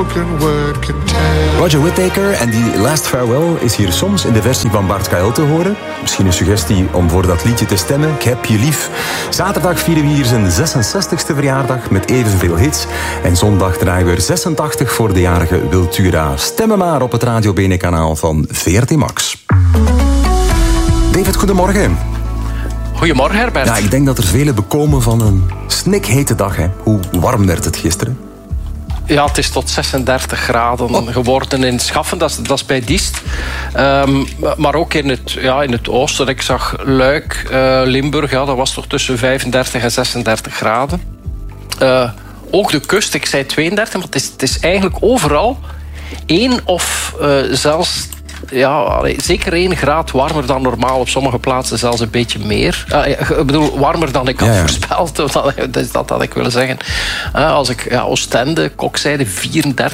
Roger Whittaker en die Last Farewell is hier soms in de versie van Bart Kael te horen. Misschien een suggestie om voor dat liedje te stemmen. Ik heb je lief. Zaterdag vieren we hier zijn 66e verjaardag met evenveel hits. En zondag draaien we er 86 voor de jarige Wiltura. Stemmen maar op het Radio Bene kanaal van VRT Max. David, goedemorgen. Goedemorgen, Herbert. Ja, ik denk dat er velen bekomen van een snikhete dag. Hè. Hoe warm werd het gisteren? Ja, het is tot 36 graden geworden in Schaffen. Dat is bij Diest. Maar ook in het oosten. Ik zag Luik, Limburg. Ja, dat was toch tussen 35 en 36 graden. Ook de kust, ik zei 32. Maar het is eigenlijk overal 1 of zelfs... Ja, zeker 1 graad warmer dan normaal. Op sommige plaatsen zelfs een beetje meer. Ik bedoel, warmer dan ik had voorspeld. Dat had ik willen zeggen. Als ik Oostende, Kokzijde, 34,2,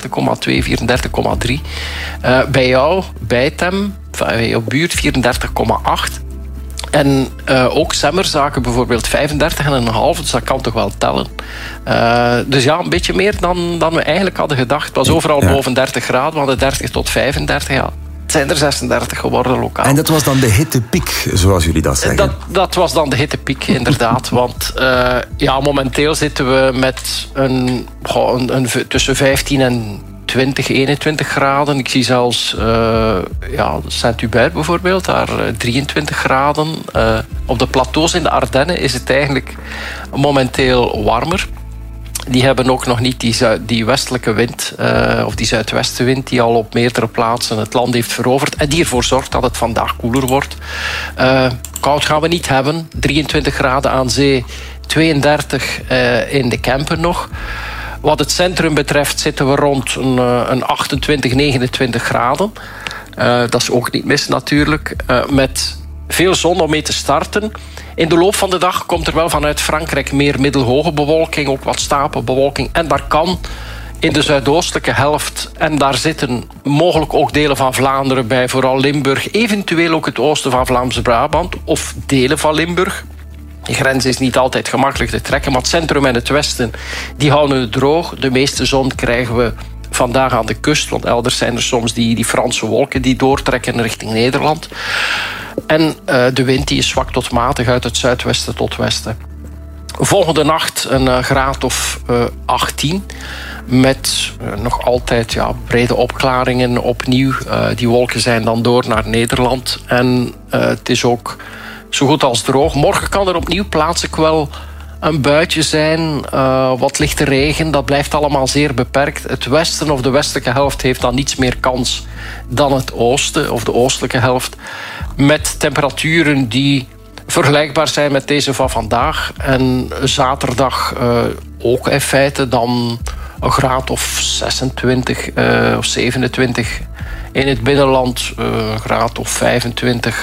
34,3. Bij jou, Bijtem, jouw buurt, 34,8. En ook Semmerzaken bijvoorbeeld 35,5, dus dat kan toch wel tellen. Dus ja, een beetje meer dan we eigenlijk hadden gedacht. Het was overal boven 30 graden, we hadden 30 tot 35, ja. Het zijn er 36 geworden lokaal. En dat was dan de hittepiek, zoals jullie dat zeggen? Dat was dan de hittepiek, inderdaad. Want momenteel zitten we met een tussen 15 en 20, 21 graden. Ik zie zelfs Saint-Hubert bijvoorbeeld, daar 23 graden. Op de plateaus in de Ardennen is het eigenlijk momenteel warmer. Die hebben ook nog niet die westelijke wind, of die zuidwestenwind, die al op meerdere plaatsen het land heeft veroverd. En die ervoor zorgt dat het vandaag koeler wordt. Koud gaan we niet hebben. 23 graden aan zee, 32 in de Kempen nog. Wat het centrum betreft zitten we rond een 28, 29 graden. Dat is ook niet mis natuurlijk. Met veel zon om mee te starten. In de loop van de dag komt er wel vanuit Frankrijk meer middelhoge bewolking, ook wat stapelbewolking. En daar kan in de zuidoostelijke helft, en daar zitten mogelijk ook delen van Vlaanderen bij, vooral Limburg, eventueel ook het oosten van Vlaams-Brabant of delen van Limburg. De grens is niet altijd gemakkelijk te trekken, maar het centrum en het westen die houden het droog. De meeste zon krijgen we vandaag aan de kust, want elders zijn er soms die Franse wolken die doortrekken richting Nederland. En de wind die is zwak tot matig uit het zuidwesten tot westen. Volgende nacht een graad of 18. Met nog altijd brede opklaringen opnieuw. Die wolken zijn dan door naar Nederland. En het is ook zo goed als droog. Morgen kan er opnieuw plaatselijk wel een buitje zijn. Wat lichte regen. Dat blijft allemaal zeer beperkt. Het westen of de westelijke helft heeft dan niets meer kans dan het oosten of de oostelijke helft. Met temperaturen die vergelijkbaar zijn met deze van vandaag. En zaterdag ook in feite dan een graad of 26 of 27 in het binnenland. Een graad of 25,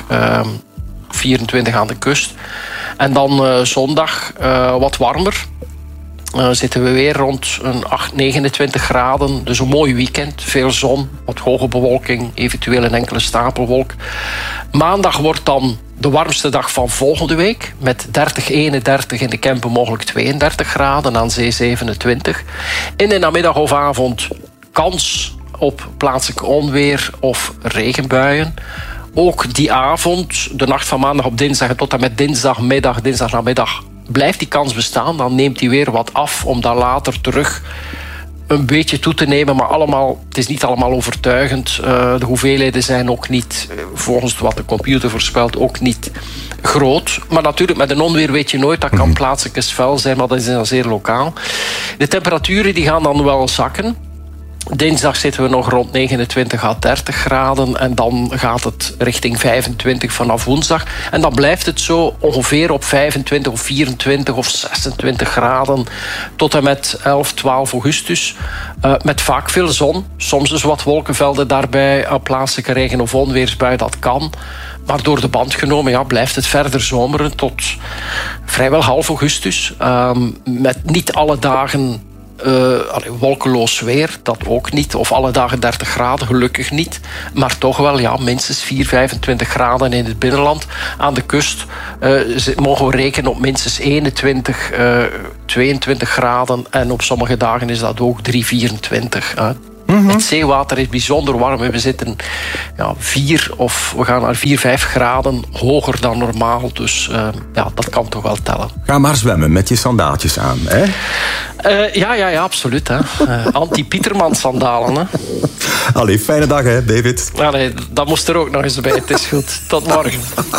24 aan de kust. En dan zondag wat warmer. Zitten we weer rond een 29 graden. Dus een mooi weekend. Veel zon, wat hoge bewolking, eventueel een enkele stapelwolk. Maandag wordt dan de warmste dag van volgende week. Met 30, 31 in de Kempen mogelijk 32 graden. Aan zee 27. In de namiddag of avond kans op plaatselijk onweer of regenbuien. Ook die avond, de nacht van maandag op dinsdag en tot en met dinsdagmiddag, dinsdagnamiddag, blijft die kans bestaan. Dan neemt die weer wat af om dan later terug een beetje toe te nemen. Maar het is niet allemaal overtuigend. De hoeveelheden zijn ook niet, volgens wat de computer voorspelt, ook niet groot. Maar natuurlijk, met een onweer weet je nooit. Dat kan plaatselijk eens fel zijn, maar dat is dan zeer lokaal. De temperaturen die gaan dan wel zakken. Dinsdag zitten we nog rond 29 à 30 graden. En dan gaat het richting 25 vanaf woensdag. En dan blijft het zo ongeveer op 25 of 24 of 26 graden. Tot en met 11, 12 augustus. Met vaak veel zon. Soms dus wat wolkenvelden daarbij. Plaatselijke regen- of onweersbui, dat kan. Maar door de band genomen blijft het verder zomeren tot vrijwel half augustus. Met niet alle dagen wolkeloos weer, dat ook niet. Of alle dagen 30 graden, gelukkig niet. Maar toch wel, minstens 4, 25 graden in het binnenland. Aan de kust mogen we rekenen op minstens 21, 22 graden. En op sommige dagen is dat ook 3, 24. Het zeewater is bijzonder warm. We zitten 4 of we gaan naar 4, 5 graden hoger dan normaal. Dus dat kan toch wel tellen. Ga maar zwemmen met je sandaaltjes aan, hè? Ja, absoluut. Hè. Anti-Pieterman sandalen. Hè. Allee, fijne dag, hè, David. Allee, dat moest er ook nog eens bij. Het is goed. Tot morgen.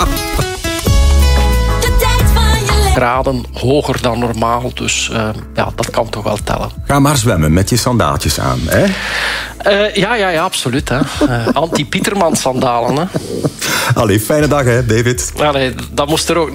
Graden hoger dan normaal, dus dat kan toch wel tellen. Ga maar zwemmen met je sandaaltjes aan, hè? Ja, absoluut. Hè. Anti-Pieterman sandalen. Hè. Allee, fijne dag, hè, David. Allee, dat moest er ook nog